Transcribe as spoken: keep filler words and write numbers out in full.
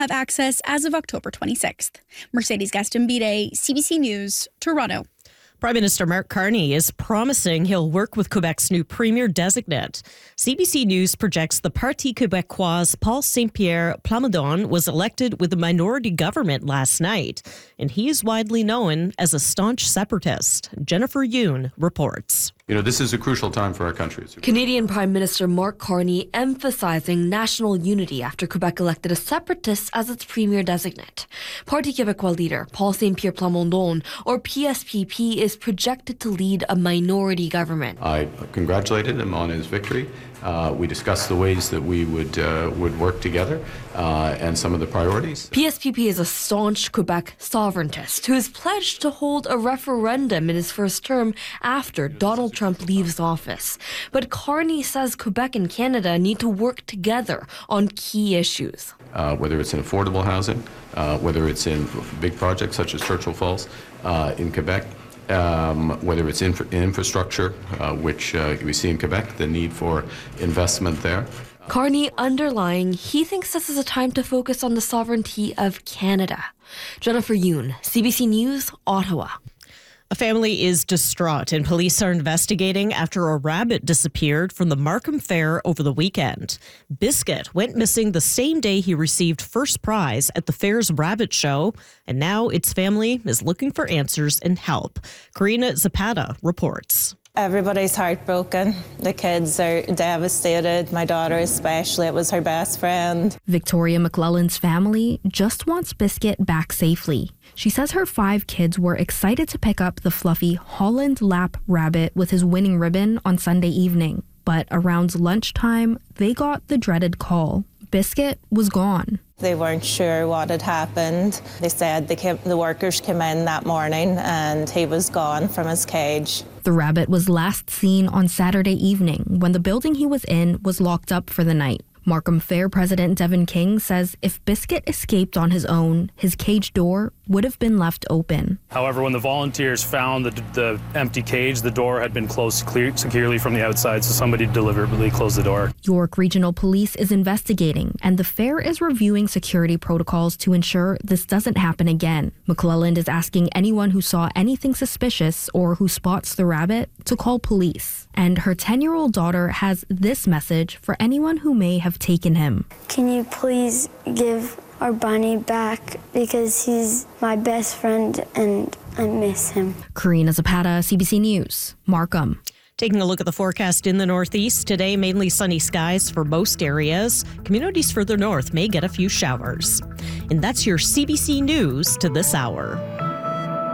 have access as of October twenty-sixth. Mercedes Gastambide, C B C News, Toronto. Prime Minister Mark Carney is promising he'll work with Quebec's new premier designate. C B C News projects the Parti Québécois Paul Saint-Pierre Plamondon was elected with a minority government last night, and he is widely known as a staunch separatist. Jennifer Yoon reports. You know, this is a crucial time for our country. Canadian Prime Minister Mark Carney emphasizing national unity after Quebec elected a separatist as its premier designate. Parti Québécois leader Paul Saint-Pierre Plamondon, or P S P P, is projected to lead a minority government. I congratulated him on his victory. Uh, we discussed the ways that we would uh, would work together uh, and some of the priorities. P S P P is a staunch Quebec sovereigntist who is pledged to hold a referendum in his first term after Donald Trump leaves office. But Carney says Quebec and Canada need to work together on key issues. Uh, whether it's in affordable housing, uh, whether it's in big projects such as Churchill Falls uh, in Quebec, Um, whether it's infra- infrastructure, uh, which uh, we see in Quebec, the need for investment there. Carney underlying, he thinks this is a time to focus on the sovereignty of Canada. Jennifer Yoon, C B C News, Ottawa. A family is distraught and police are investigating after a rabbit disappeared from the Markham Fair over the weekend. Biscuit went missing the same day he received first prize at the fair's rabbit show, and now its family is looking for answers and help. Karina Zapata reports. Everybody's heartbroken. The kids are devastated. My daughter especially. It was her best friend. Victoria McClellan's family just wants Biscuit back safely. She says her five kids were excited to pick up the fluffy Holland Lap rabbit with his winning ribbon on Sunday evening. But around lunchtime, they got the dreaded call. Biscuit was gone. They weren't sure what had happened. They said the, came, the workers came in that morning and he was gone from his cage. The rabbit was last seen on Saturday evening when the building he was in was locked up for the night. Markham Fair President Devin King says if Biscuit escaped on his own, his cage door would have been left open. However, when the volunteers found the, the empty cage, the door had been closed clear, securely from the outside, so somebody deliberately closed the door. York Regional Police is investigating, and the fair is reviewing security protocols to ensure this doesn't happen again. McClelland is asking anyone who saw anything suspicious or who spots the rabbit to call police. And her ten-year-old daughter has this message for anyone who may have taken him. Can you please give our bunny back, because he's my best friend and I miss him. Karina Zapata, C B C News, Markham. Taking a look at the forecast in the Northeast today, mainly sunny skies for most areas. Communities further north may get a few showers. And that's your C B C News to this hour.